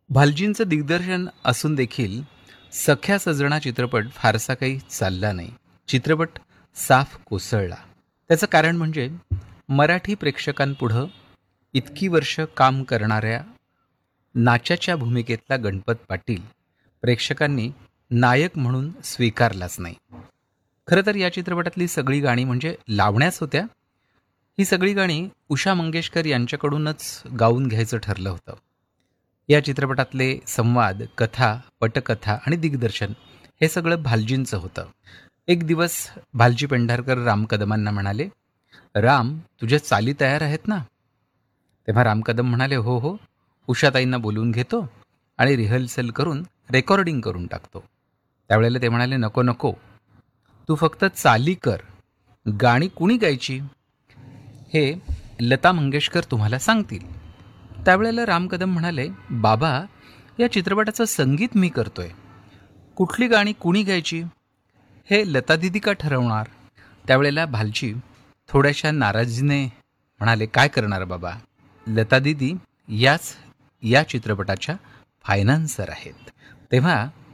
भालजींचं दिग्दर्शन असून देखील सख्या सजना चित्रपट फारसा काही चालला नाही. चित्रपट साफ कोसळला. त्याचं कारण म्हणजे मराठी प्रेक्षकांपुढं इतकी वर्ष काम करणाऱ्या नाच्याच्या भूमिकेतला गणपत पाटील प्रेक्षकांनी नायक म्हणून स्वीकारलाच नाही. खरं तर या चित्रपटातली सगळी गाणी म्हणजे लावण्याच होत्या. ही सगळी गाणी उषा मंगेशकर यांच्याकडूनच गाऊन घ्यायचं ठरलं होतं. या चित्रपटातले संवाद, कथा, पटकथा आणि दिग्दर्शन हे सगळं भालजींचं होतं. एक दिवस भालजी पेंढारकर राम कदमांना म्हणाले, "राम, तुझ्या चाली तयार आहेत ना?" तेव्हा राम कदम म्हणाले, "हो हो, उषाताईंना बोलवून घेतो आणि रिहर्सल करून रेकॉर्डिंग करून टाकतो." त्यावेळेला ते म्हणाले, "नको नको, तू फक्त चाली कर. गाणी कुणी गायची हे लता मंगेशकर तुम्हाला सांगतील." त्यावेळेला राम कदम म्हणाले, "बाबा, या चित्रपटाचं संगीत मी करतोय. कुठली गाणी कुणी गायची हे लता दिदी का ठरवणार?" त्यावेळेला भालजी थोड्याशा नाराजीने म्हणाले, "काय करणार बाबा, लता दिदी या चित्रपटाच्या फायनान्सर आहेत." तेव्हा